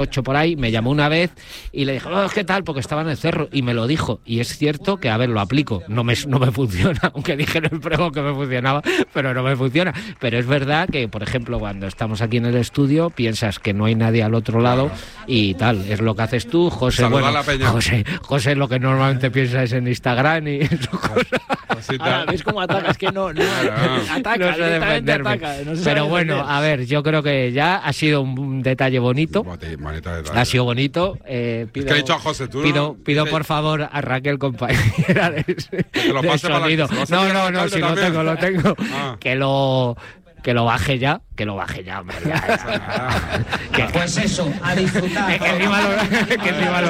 8 por ahí, me llamó una vez y le dije, ¿qué tal? Porque estaba en el cerro y me lo dijo. Y es cierto que, a ver, lo aplico, no me funciona, aunque dije en el pregón que me funcionaba, pero no me funciona. Pero es verdad que, por ejemplo, cuando estamos aquí en el estudio, piensas que no hay nadie al otro lado y tal, es lo que haces tú, José. Bueno, José lo que normalmente piensa es en Instagram y esas cosas. Ahora, ¿ves cómo atacas? Que no ataca, no sé defenderme. Ataca, no se pero bueno, defender. a ver, yo creo que ya ha sido un detalle bonito. Ha sido bonito. Pido, es que ha dicho a José, tú pido por favor a Raquel, compañera de sonido. No, si lo tengo. Que lo baje ya, hombre. Pues eso, a disfrutar. que encima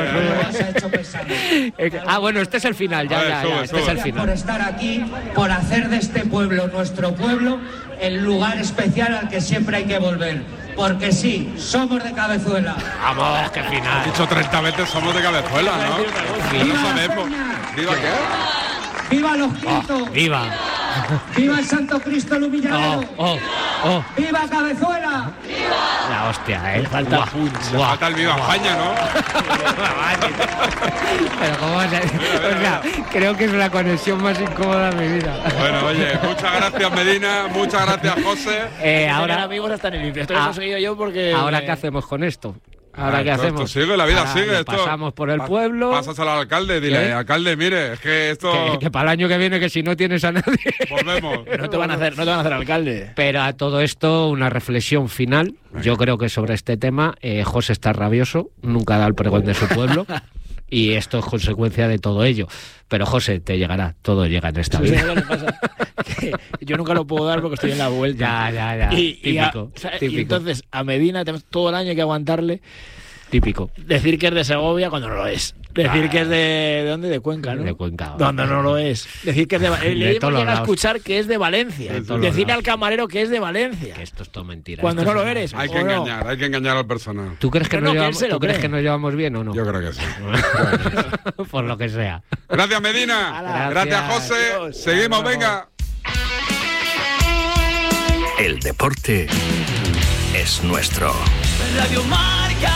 lo bueno, este es el final, este es el final. Por estar aquí, por hacer de este pueblo, nuestro pueblo, el lugar especial al que siempre hay que volver. Porque sí, somos de Cabezuela. Vamos, qué final. He dicho 30 veces somos de Cabezuela, ¿no? ¡Viva no sabemos. ¿Viva qué? ¡Viva los Quintos! ¡Viva! ¡Viva el Santo Cristo el Humilladero! ¡Viva Cabezuela! ¡Viva! La hostia, falta punch. Falta el Viva España, ¿no? Pero cómo creo que es la conexión más incómoda de mi vida. Bueno, oye, muchas gracias, Medina, muchas gracias, José. Ahora amigos hasta en el infierno. Esto lo he conseguido yo porque... ¿Ahora qué hacemos con esto? ¿Ahora qué hacemos? Esto sigue, la vida sigue. Esto pasamos por el pueblo. Pasas al alcalde, dile, alcalde, mire, es que esto... Que para el año que viene, que si no tienes a nadie... Volvemos. No te van a hacer alcalde. Pero a todo esto, una reflexión final. Yo creo que sobre este tema, José está rabioso, nunca da el pregón de su pueblo. Y esto es consecuencia de todo ello. Pero, José, te llegará. Todo llega en esta vida. Lo que pasa, que yo nunca lo puedo dar porque estoy en la vuelta. Ya. Típico. Y entonces, a Medina tenemos todo el año hay que aguantarle. Típico. Decir que es de Segovia cuando no lo es. Decir que es de dónde, de Cuenca, ¿no? De Cuenca. Cuando no lo es. Decir que es de Le hemos llegado a escuchar que es de Valencia. Decirle al camarero que es de Valencia. Que esto es todo mentira. Cuando no lo eres. Hay que engañar al personal. ¿Tú crees que nos llevamos bien o no? Yo creo que sí. Por lo que sea. Gracias, Medina. Gracias, José. Dios. Seguimos, venga. El deporte es nuestro. Radio Marca.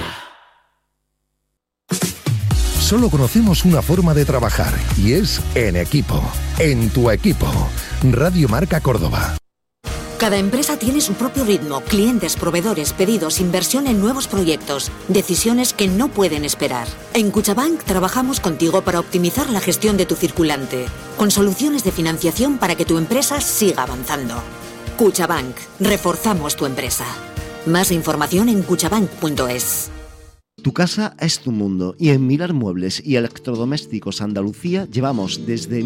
Solo conocemos una forma de trabajar y es en equipo. En tu equipo. Radio Marca Córdoba. Cada empresa tiene su propio ritmo, clientes, proveedores, pedidos, inversión en nuevos proyectos, decisiones que no pueden esperar. En Cuchabank trabajamos contigo para optimizar la gestión de tu circulante, con soluciones de financiación para que tu empresa siga avanzando. Cuchabank, reforzamos tu empresa. Más información en cuchabank.es. Tu casa es tu mundo y en Mirar Muebles y Electrodomésticos Andalucía llevamos desde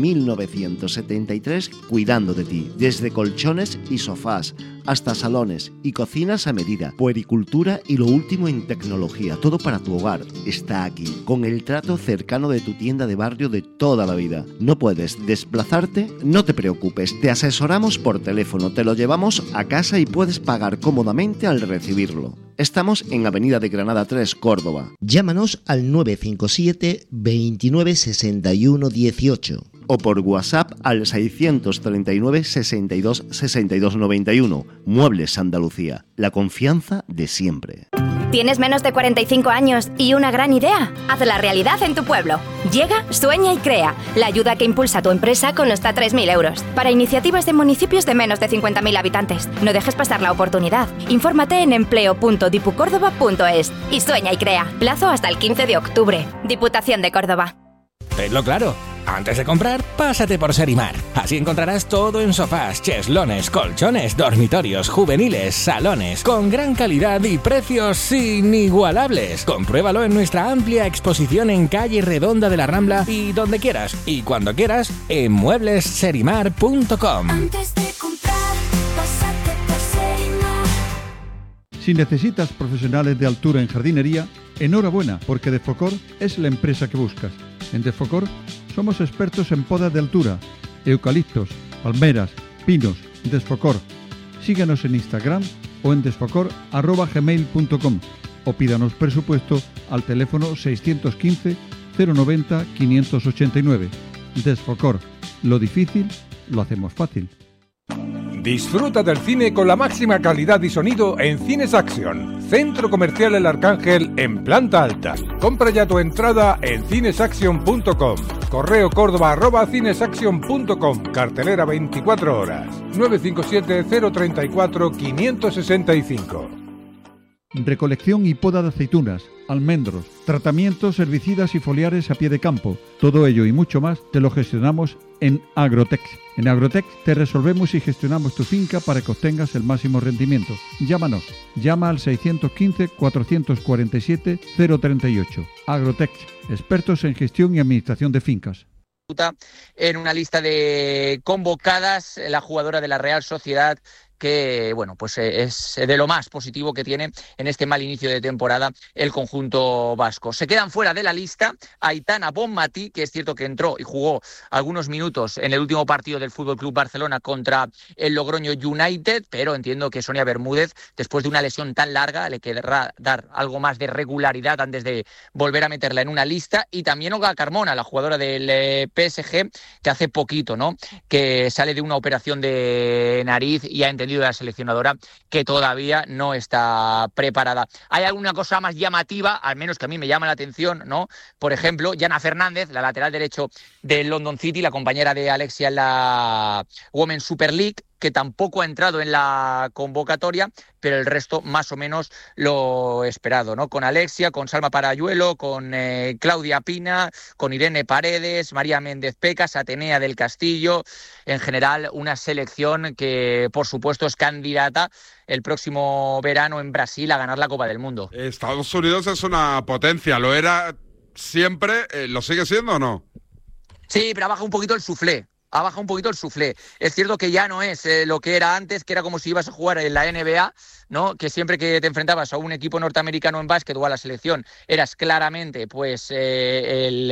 1973 cuidando de ti, desde colchones y sofás hasta salones y cocinas a medida, puericultura y lo último en tecnología, todo para tu hogar está aquí, con el trato cercano de tu tienda de barrio de toda la vida. ¿No puedes desplazarte? No te preocupes, te asesoramos por teléfono, te lo llevamos a casa y puedes pagar cómodamente al recibirlo. Estamos en Avenida de Granada 3, Córdoba. Llámanos al 957 29 61 18 o por WhatsApp al 639 62 62 91. Muebles Andalucía, la confianza de siempre. ¿Tienes menos de 45 años y una gran idea? Hazla realidad en tu pueblo. Llega, sueña y crea. La ayuda que impulsa tu empresa con hasta 3.000 euros. Para iniciativas de municipios de menos de 50.000 habitantes. No dejes pasar la oportunidad. Infórmate en empleo.dipucórdoba.es y sueña y crea. Plazo hasta el 15 de octubre. Diputación de Córdoba. Tenlo claro. Antes de comprar, pásate por Serimar. Así encontrarás todo en sofás, cheslones, colchones, dormitorios, juveniles, salones, con gran calidad y precios inigualables. Compruébalo en nuestra amplia exposición en calle Redonda de la Rambla y donde quieras y cuando quieras en mueblesserimar.com. Antes de comprar, pásate por Serimar. Si necesitas profesionales de altura en jardinería, enhorabuena, porque Defocor es la empresa que buscas. En Defocor somos expertos en podas de altura, eucaliptos, palmeras, pinos. Desfocor. Síguenos en Instagram o en desfocor@gmail.com o pídanos presupuesto al teléfono 615 090 589. Desfocor. Lo difícil lo hacemos fácil. Disfruta del cine con la máxima calidad y sonido en Cines Action, Centro Comercial El Arcángel en planta alta. Compra ya tu entrada en cinesaction.com. Correo Córdoba@cinesaction.com. Cartelera 24 horas. 957-034-565. Recolección y poda de aceitunas, almendros, tratamientos, herbicidas y foliares a pie de campo. Todo ello y mucho más te lo gestionamos en Agrotex. En Agrotex te resolvemos y gestionamos tu finca para que obtengas el máximo rendimiento. Llámanos. Llama al 615-447-038. Agrotex, expertos en gestión y administración de fincas. En una lista de convocadas, la jugadora de la Real Sociedad, que bueno, pues es de lo más positivo que tiene en este mal inicio de temporada el conjunto vasco. Se quedan fuera de la lista Aitana Bonmatí, que es cierto que entró y jugó algunos minutos en el último partido del FC Barcelona contra el Logroño United, pero entiendo que Sonia Bermúdez, después de una lesión tan larga, le querrá dar algo más de regularidad antes de volver a meterla en una lista. Y también Olga Carmona, la jugadora del PSG, que hace poquito, ¿no?, que sale de una operación de nariz y ha entendido de la seleccionadora que todavía no está preparada. Hay alguna cosa más llamativa, al menos que a mí me llama la atención, ¿no? Por ejemplo, Yana Fernández, la lateral derecho del London City, la compañera de Alexia en la Women's Super League, que tampoco ha entrado en la convocatoria, pero el resto más o menos lo esperado, ¿no? Con Alexia, con Salma Parayuelo, con Claudia Pina, con Irene Paredes, María Méndez Pecas, Atenea del Castillo. En general, una selección que, por supuesto, es candidata el próximo verano en Brasil a ganar la Copa del Mundo. Estados Unidos es una potencia, lo era siempre, ¿lo sigue siendo o no? Sí, pero ha bajado un poquito el suflé. Ha bajado un poquito el suflé. Es cierto que ya no es lo que era antes, que era como si ibas a jugar en la NBA, ¿no? Que siempre que te enfrentabas a un equipo norteamericano en básquet o a la selección, eras claramente pues el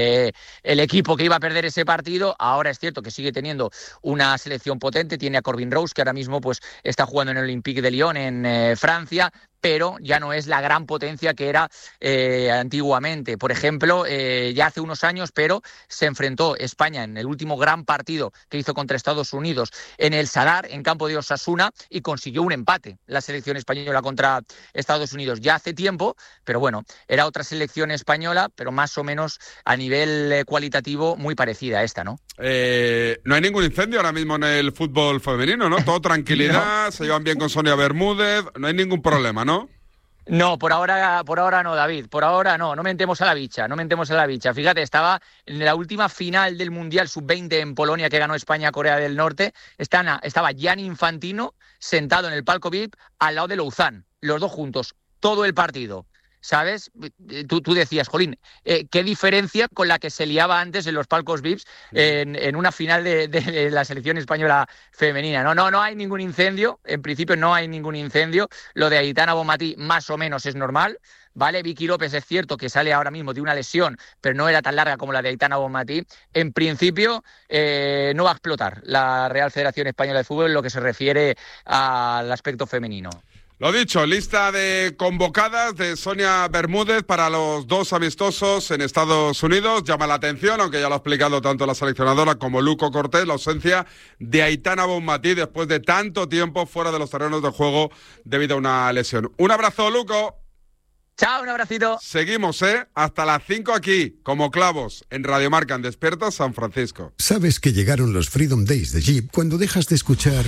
equipo que iba a perder ese partido. Ahora es cierto que sigue teniendo una selección potente, tiene a Corbin Rose, que ahora mismo pues está jugando en el Olympique de Lyon en Francia, pero ya no es la gran potencia que era antiguamente. Por ejemplo, ya hace unos años, pero se enfrentó España en el último gran partido que hizo contra Estados Unidos en el Sadar, en campo de Osasuna, y consiguió un empate la selección española contra Estados Unidos. Ya hace tiempo, pero bueno, era otra selección española, pero más o menos a nivel cualitativo muy parecida a esta, ¿no? No hay ningún incendio ahora mismo en el fútbol femenino, ¿no? Todo tranquilidad, no. Se llevan bien con Sonia Bermúdez, no hay ningún problema, ¿no? No, por ahora no, David, por ahora no mentemos a la bicha. Fíjate, estaba en la última final del Mundial Sub-20 en Polonia que ganó España a Corea del Norte, estaba Gianni Infantino sentado en el palco VIP al lado de Louzán, los dos juntos, todo el partido. ¿Sabes? Tú decías, jolín, qué diferencia con la que se liaba antes en los palcos VIPs en una final de la selección española femenina. No hay ningún incendio, en principio no hay ningún incendio. Lo de Aitana Bonmatí más o menos es normal, ¿vale? Vicky López es cierto que sale ahora mismo de una lesión, pero no era tan larga como la de Aitana Bonmatí. En principio no va a explotar la Real Federación Española de Fútbol en lo que se refiere al aspecto femenino. Lo dicho, lista de convocadas de Sonia Bermúdez para los dos amistosos en Estados Unidos. Llama la atención, aunque ya lo ha explicado tanto la seleccionadora como Luco Cortés, la ausencia de Aitana Bonmatí después de tanto tiempo fuera de los terrenos de juego debido a una lesión. Un abrazo, Luco. Chao, un abracito. Seguimos, hasta las 5 aquí, como clavos, en Radio Marca en Despierta San Francisco. ¿Sabes que llegaron los Freedom Days de Jeep cuando dejas de escuchar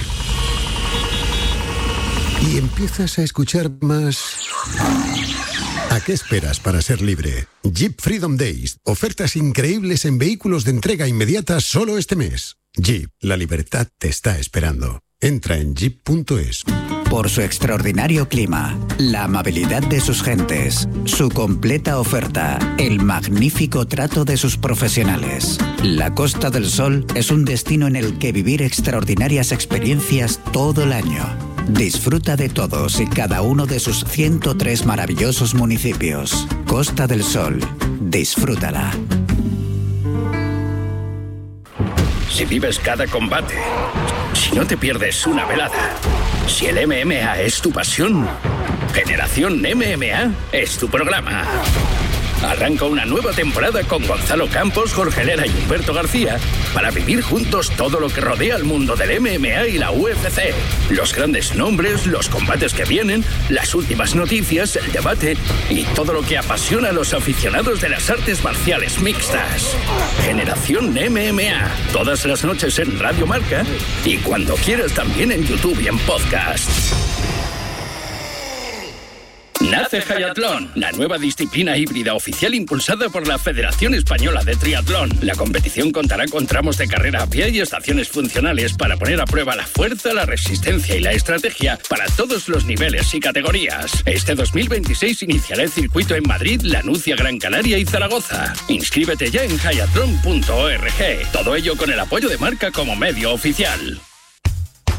y empiezas a escuchar más? ¿A qué esperas para ser libre? Jeep Freedom Days. Ofertas increíbles en vehículos de entrega inmediata solo este mes. Jeep, la libertad te está esperando. Entra en jeep.es. Por su extraordinario clima, la amabilidad de sus gentes, su completa oferta, el magnífico trato de sus profesionales. La Costa del Sol es un destino en el que vivir extraordinarias experiencias todo el año. Disfruta de todos y cada uno de sus 103 maravillosos municipios. Costa del Sol, disfrútala. Si vives cada combate, si no te pierdes una velada, si el MMA es tu pasión, Generación MMA es tu programa. Arranca una nueva temporada con Gonzalo Campos, Jorge Lera y Humberto García para vivir juntos todo lo que rodea al mundo del MMA y la UFC. Los grandes nombres, los combates que vienen, las últimas noticias, el debate y todo lo que apasiona a los aficionados de las artes marciales mixtas. Generación MMA, todas las noches en Radio Marca y cuando quieras también en YouTube y en podcast. Nace Hayatlón, la nueva disciplina híbrida oficial impulsada por la Federación Española de Triatlón. La competición contará con tramos de carrera a pie y estaciones funcionales para poner a prueba la fuerza, la resistencia y la estrategia para todos los niveles y categorías. Este 2026 iniciará el circuito en Madrid, Lanucia, Gran Canaria y Zaragoza. Inscríbete ya en hayatlon.org. Todo ello con el apoyo de Marca como medio oficial.